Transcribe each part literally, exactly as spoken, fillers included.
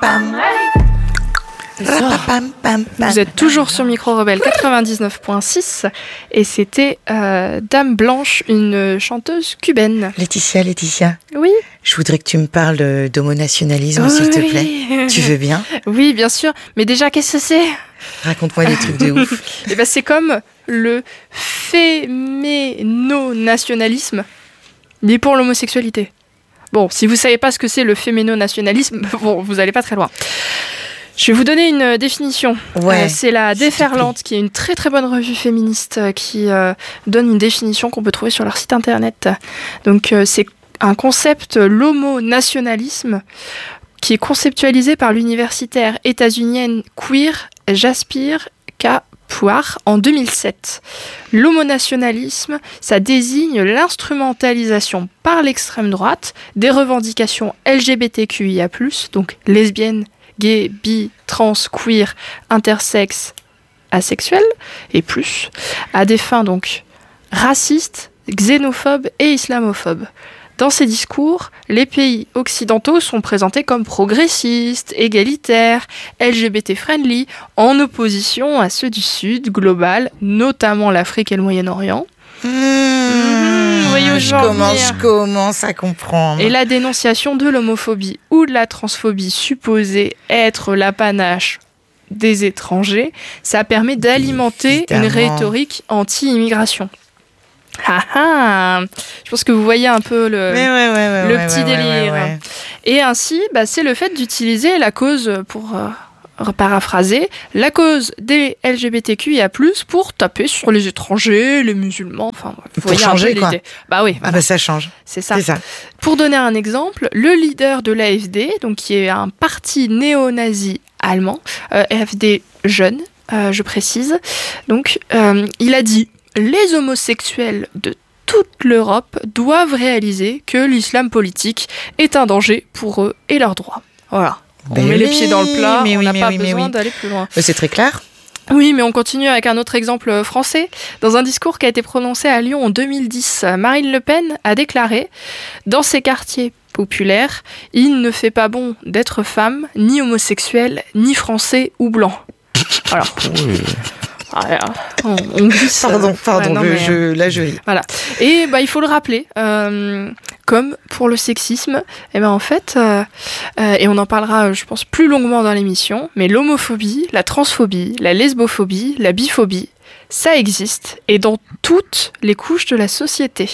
Rapapam. Vous êtes toujours sur Micro Rebelle quatre-vingt-dix-neuf point six et c'était euh, Dame Blanche, une chanteuse cubaine. Laetitia, Laetitia. Oui. Je voudrais que tu me parles de, d'homonationalisme, oui. s'il te plaît. Tu veux bien? Oui, bien sûr. Mais déjà, qu'est-ce que c'est? Raconte-moi des trucs de ouf. Et ben, c'est comme le féméno-nationalisme, mais pour l'homosexualité. Bon, si vous savez pas ce que c'est le féméno-nationalisme, bon, vous allez pas très loin. Je vais vous donner une définition. Ouais, euh, c'est la Déferlante, qui est une très très bonne revue féministe euh, qui euh, donne une définition qu'on peut trouver sur leur site internet. Donc euh, c'est un concept, l'homonationalisme, qui est conceptualisé par l'universitaire états-unienne queer Jaspir Kapoor en deux mille sept. L'homonationalisme, ça désigne l'instrumentalisation par l'extrême droite des revendications L G B T Q I A plus, donc lesbiennes, gays, bi, trans, queer, intersexe, asexuel et plus, à des fins donc racistes, xénophobes et islamophobes. Dans ces discours, les pays occidentaux sont présentés comme progressistes, égalitaires, L G B T-friendly, en opposition à ceux du Sud global, notamment l'Afrique et le Moyen-Orient. Mmh, mmh, voyez je, commence, je commence à comprendre. Et la dénonciation de l'homophobie ou de la transphobie supposée être l'apanage des étrangers, ça permet d'alimenter Évidemment. une rhétorique anti-immigration. Ah ah, je pense que vous voyez un peu le, ouais, ouais, ouais, le ouais, petit ouais, délire. Ouais, ouais. Et ainsi, bah, c'est le fait d'utiliser la cause, pour euh, paraphraser, la cause des L G B T Q I A plus, pour taper sur les étrangers, les musulmans, enfin, vous pour voyez changer, un peu quoi. l'idée. Bah oui. Ah bah ça change. C'est ça. C'est ça. Pour donner un exemple, le leader de l'A F D, donc qui est un parti néo-nazi allemand, euh, A F D jeune, euh, je précise, donc euh, il a dit: les homosexuels de toute l'Europe doivent réaliser que l'islam politique est un danger pour eux et leurs droits. Voilà. On mais met oui, les pieds dans le plat, on oui, n'a mais pas oui, besoin oui. d'aller plus loin. C'est très clair. Oui, mais on continue avec un autre exemple français. Dans un discours qui a été prononcé à Lyon en deux mille dix, Marine Le Pen a déclaré « Dans ces quartiers populaires, il ne fait pas bon d'être femme, ni homosexuel, ni français ou blanc. » Alors, oui. Ouais, on, on glisse. Pardon, pardon, ouais, non, je, mais, je, là je ris. Voilà. Et bah, il faut le rappeler, euh, comme pour le sexisme, et ben en fait, euh, euh, et on en parlera, je pense, plus longuement dans l'émission, mais l'homophobie, la transphobie, la lesbophobie, la biphobie, ça existe, et dans toutes les couches de la société.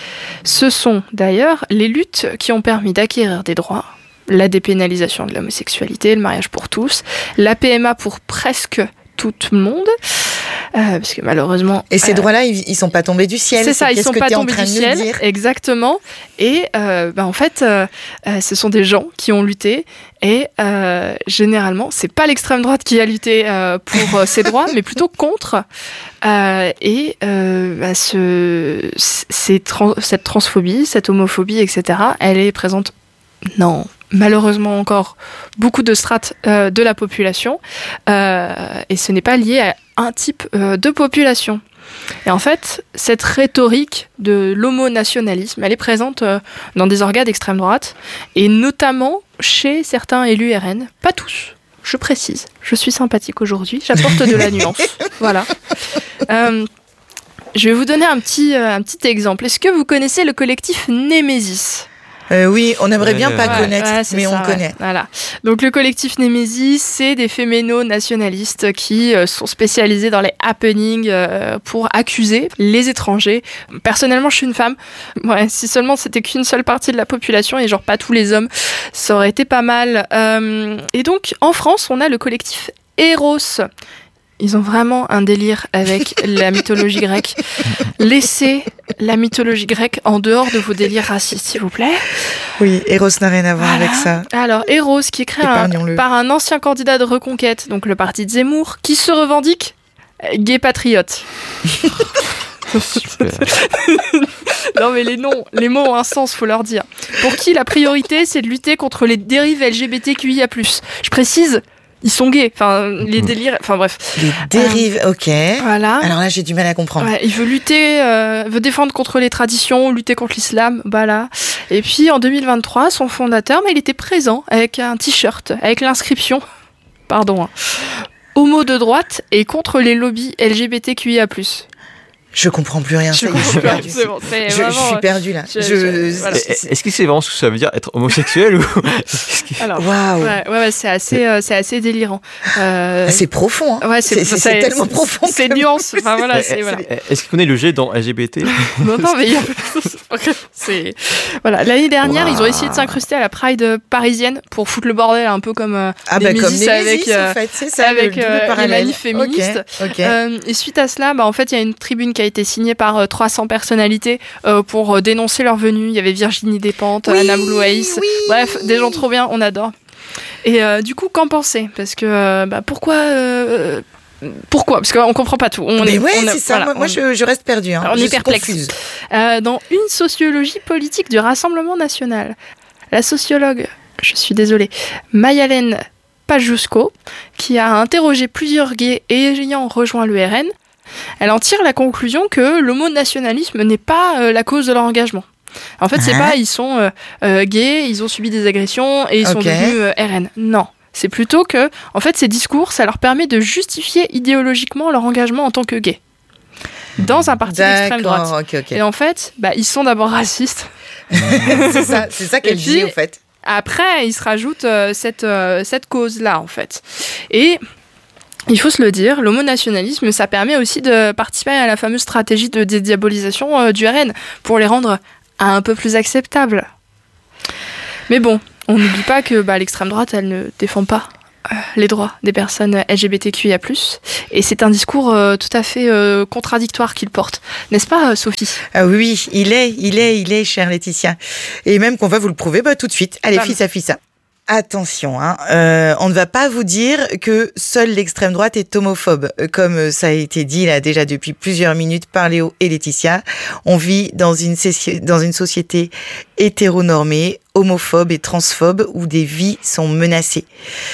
Ce sont d'ailleurs les luttes qui ont permis d'acquérir des droits. La dépénalisation de l'homosexualité, le mariage pour tous, la P M A pour presque tout le monde, euh, parce que malheureusement... Et ces euh, droits-là, ils, ils sont pas tombés du ciel. C'est ça, c'est ils sont pas tombés du ciel, dire exactement. Et euh, bah, en fait, euh, euh, ce sont des gens qui ont lutté, et euh, généralement, c'est pas l'extrême droite qui a lutté euh, pour euh, ces droits, mais plutôt contre. Euh, et euh, bah, ce, c'est trans, cette transphobie, cette homophobie, et cetera, elle est présente... Non, malheureusement encore beaucoup de strates euh, de la population, euh, et ce n'est pas lié à un type euh, de population. Et en fait, cette rhétorique de l'homonationalisme, elle est présente euh, dans des orgas d'extrême droite, et notamment chez certains élus R N, pas tous. Je précise, je suis sympathique aujourd'hui, j'apporte de la nuance. Voilà. Euh, je vais vous donner un petit, euh, un petit exemple. Est-ce que vous connaissez le collectif Némésis ? Euh, oui, on aimerait bien Ouais, pas ouais, connaître, ouais, mais ça, on ouais. connaît. Voilà. Donc le collectif Némésis, c'est des féméno-nationalistes qui euh, sont spécialisés dans les happenings euh, pour accuser les étrangers. Personnellement, je suis une femme. Ouais, si seulement c'était qu'une seule partie de la population et genre pas tous les hommes, ça aurait été pas mal. Euh, et donc en France, on a le collectif Eros. Ils ont vraiment un délire avec la mythologie grecque. Laissez la mythologie grecque en dehors de vos délires racistes, s'il vous plaît. Oui, Eros n'a rien à voir Voilà. avec ça. Alors, Eros, qui est créé un, par un ancien candidat de Reconquête, donc le parti de Zemmour, qui se revendique gay patriote. Non mais les noms, les mots ont un sens, faut leur dire. Pour qui la priorité, c'est de lutter contre les dérives L G B T Q I A plus. Je précise, ils sont gays, enfin les délires, enfin bref. Les dérives, euh, ok. Voilà. Alors là, j'ai du mal à comprendre. Ouais, il veut lutter, euh, veut défendre contre les traditions, lutter contre l'islam, voilà. Et puis en deux mille vingt-trois, son fondateur, mais il était présent avec un t-shirt, avec l'inscription, pardon, hein, homo de droite et contre les lobbies L G B T Q I A plus. Je comprends plus rien. Ça y est, je suis perdue. C'est bon, c'est je, vraiment, je suis perdue là. Je, Je, je, voilà. Est-ce que c'est vraiment ce que ça veut dire être homosexuel ou Alors, waouh. Ouais, ouais, ouais, c'est assez, euh, c'est assez délirant. Euh... Ah, c'est profond. Hein. Ouais, c'est, c'est, c'est, c'est tellement c'est, profond. C'est nuance. Enfin voilà, c'est, voilà. Est-ce qu'il connaît le G dans L G B T? Non, non, mais il y a c'est voilà. L'année dernière, wow. Ils ont essayé de s'incruster à la Pride parisienne pour foutre le bordel, un peu comme euh, ah les bah comme les avec euh, en fait, c'est ça, avec le euh, les manifs féministes. Okay, okay. Euh, et suite à cela, bah en fait, il y a une tribune qui a été signée par euh, trois cents personnalités euh, pour euh, dénoncer leur venue. Il y avait Virginie Despentes, oui, Anna Blouaïs, oui. Bref, des gens trop bien, on adore. Et euh, du coup, qu'en penser? Parce que euh, bah, pourquoi euh, Pourquoi? Parce qu'on comprend pas tout. On mais est, ouais, on a, c'est ça. Voilà, moi, moi on... je, je reste perdue. Hein. Alors, on je est perplexe. Euh, dans une sociologie politique du Rassemblement national, la sociologue, je suis désolée, Mayalène Pajusco, qui a interrogé plusieurs gays ayant rejoint l'U R N, elle en tire la conclusion que l'homonationalisme n'est pas euh, la cause de leur engagement. En fait, c'est ah. pas ils sont euh, euh, gays, ils ont subi des agressions et ils okay. sont devenus euh, R N. Non. C'est plutôt que, en fait, ces discours, ça leur permet de justifier idéologiquement leur engagement en tant que gays dans un parti D'accord, d'extrême droite. Okay, okay. Et en fait, bah, ils sont d'abord racistes. c'est ça, c'est ça qu'elle puis, dit, en fait. Après, ils se rajoutent euh, cette, euh, cette cause-là, en fait. Et il faut se le dire, l'homonationalisme, ça permet aussi de participer à la fameuse stratégie de dédiabolisation euh, du R N pour les rendre un peu plus acceptables. Mais bon, on n'oublie pas que bah, l'extrême droite, elle ne défend pas euh, les droits des personnes L G B T Q I A plus, et c'est un discours euh, tout à fait euh, contradictoire qu'il porte. N'est-ce pas, Sophie? Ah oui, il est, il est, il est, chère Laetitia. Et même qu'on va vous le prouver bah, tout de suite. Allez, fissa, fissa. Attention, hein, euh, on ne va pas vous dire que seule l'extrême droite est homophobe. Comme ça a été dit là déjà depuis plusieurs minutes par Léo et Laetitia, on vit dans une, dans une société hétéronormée, homophobe et transphobe où des vies sont menacées.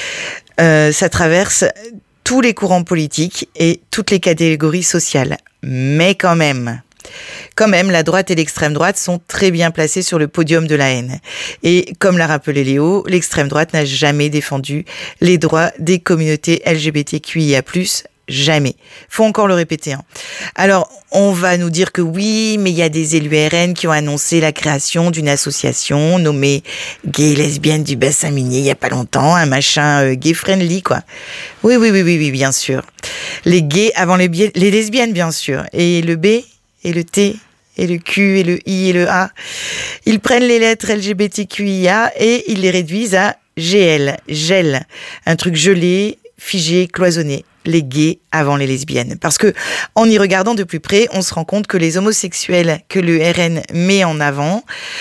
Euh, ça traverse tous les courants politiques et toutes les catégories sociales. Mais quand même... Quand même, la droite et l'extrême droite sont très bien placés sur le podium de la haine. Et comme l'a rappelé Léo, l'extrême droite n'a jamais défendu les droits des communautés L G B T Q I A plus, jamais. Faut encore le répéter. Hein. Alors, on va nous dire que oui, mais il y a des élus R N qui ont annoncé la création d'une association nommée Gay Lesbiennes du Bassin Minier il y a pas longtemps, un machin euh, gay friendly, quoi. Oui, oui, oui, oui, oui, bien sûr. Les gays avant les, bi- les lesbiennes, bien sûr. Et le B et le T et le Q et le I et le A. Ils prennent les lettres L G B T Q I A et ils les réduisent à G L, gel, un truc gelé, figé, cloisonné. Les gays avant les lesbiennes. Parce que, en y regardant de plus près, on se rend compte que les homosexuels que le R N met en avant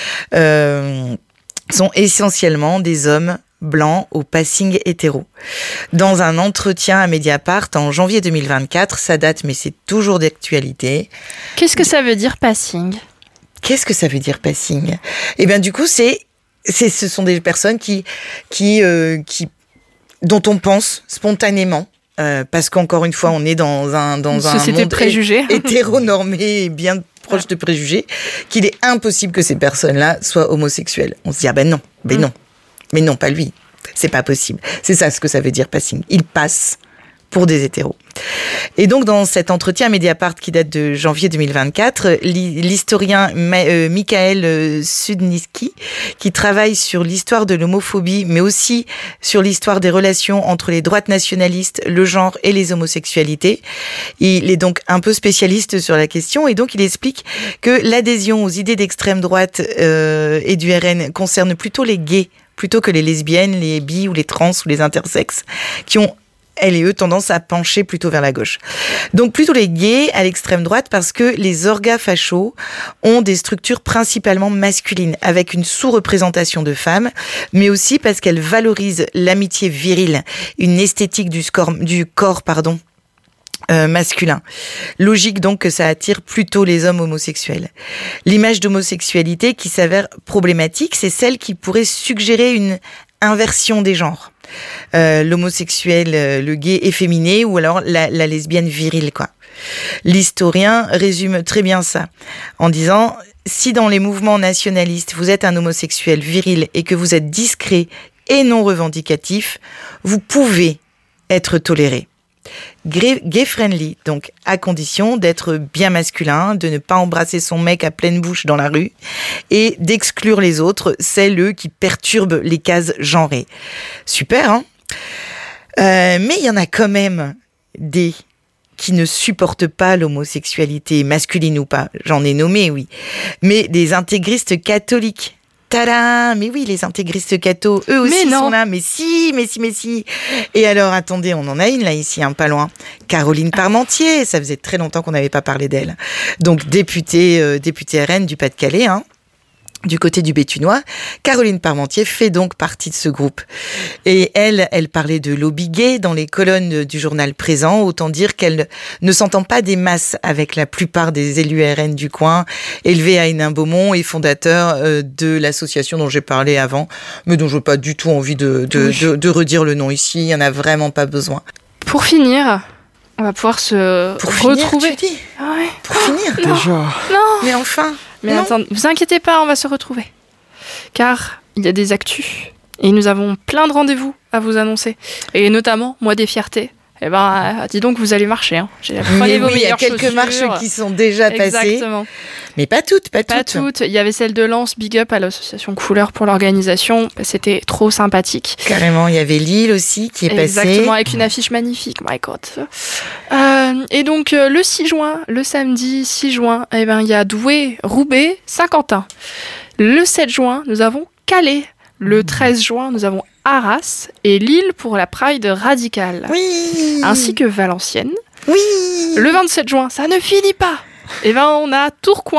euh, sont essentiellement des hommes blanc au passing hétéro. Dans un entretien à Mediapart en janvier deux mille vingt-quatre, ça date mais c'est toujours d'actualité. Qu'est-ce que ça veut dire passing ? Qu'est-ce que ça veut dire passing ? Eh bien du coup, c'est, c'est ce sont des personnes qui qui euh, qui dont on pense spontanément. Euh, parce qu'encore une fois, on est dans un dans une un société monde préjugée, hétéronormé et bien proche de préjugés, qu'il est impossible que ces personnes-là soient homosexuelles. On se dit ah ben non, ben mm. non. Mais non, pas lui. C'est pas possible. C'est ça ce que ça veut dire passing. Il passe pour des hétéros. Et donc, dans cet entretien à Mediapart qui date de janvier deux mille vingt-quatre, l'historien euh, Michael Sudnicki, qui travaille sur l'histoire de l'homophobie, mais aussi sur l'histoire des relations entre les droites nationalistes, le genre et les homosexualités, il est donc un peu spécialiste sur la question, et donc il explique que l'adhésion aux idées d'extrême droite euh, et du R N concerne plutôt les gays, plutôt que les lesbiennes, les bi ou les trans ou les intersexes, qui ont, elles et eux, tendance à pencher plutôt vers la gauche. Donc plutôt les gays à l'extrême droite parce que les orgas fachos ont des structures principalement masculines, avec une sous-représentation de femmes, mais aussi parce qu'elles valorisent l'amitié virile, une esthétique du, score, du corps, pardon, Euh, masculin. Logique donc que ça attire plutôt les hommes homosexuels. L'image d'homosexualité qui s'avère problématique, c'est celle qui pourrait suggérer une inversion des genres. Euh, l'homosexuel, euh, le gay efféminé ou alors la, la lesbienne virile, quoi. L'historien résume très bien ça en disant si dans les mouvements nationalistes, vous êtes un homosexuel viril et que vous êtes discret et non revendicatif, vous pouvez être toléré. Gay-friendly, donc à condition d'être bien masculin, de ne pas embrasser son mec à pleine bouche dans la rue et d'exclure les autres, celles qui perturbent les cases genrées. Super, hein ? euh, Mais il y en a quand même des qui ne supportent pas l'homosexualité, masculine ou pas. J'en ai nommé, oui. Mais des intégristes catholiques. Tadam! Mais oui, les intégristes cathos, eux aussi mais sont là. Mais si, mais si, mais si. Et alors, attendez, on en a une là, ici, hein, pas loin. Caroline Parmentier, ça faisait très longtemps qu'on n'avait pas parlé d'elle. Donc, députée, euh, députée R N du Pas-de-Calais, hein. Du côté du Béthunois, Caroline Parmentier fait donc partie de ce groupe. Et elle, elle parlait de lobby gay dans les colonnes du journal Présent, autant dire qu'elle ne s'entend pas des masses avec la plupart des élus R N du coin, élevée à Hénin-Beaumont et fondateur de l'association dont j'ai parlé avant, mais dont je n'ai pas du tout envie de, de, de, de redire le nom ici, il n'y en a vraiment pas besoin. Pour finir, on va pouvoir se Pour retrouver. Finir, tu dis Ah ouais. Pour finir Non. Déjà. Non. Mais enfin Mais non. attendez, vous inquiétez pas, on va se retrouver. Car il y a des actus et nous avons plein de rendez-vous à vous annoncer. Et notamment, mois des fiertés. Eh ben, euh, dis donc, vous allez marcher. Hein. J'ai Mais vos oui, il y a meilleures quelques chaussures. marches qui sont déjà passées. Exactement. Mais pas toutes, pas, Pas toutes. toutes. Il y avait celle de Lens, big up à l'association Couleur pour l'organisation. C'était trop sympathique. Carrément, il y avait Lille aussi qui est passée. Exactement, avec une affiche magnifique, my God. Euh, et donc, euh, le six juin, le samedi six juin, eh ben, il y a Douai, Roubaix, Saint-Quentin. Le sept juin, nous avons Calais. Le treize juin, nous avons Arras et Lille pour la Pride radicale. Oui. Ainsi que Valenciennes. Oui. Le vingt-sept juin, ça ne finit pas. Et ben, on a Tourcoing.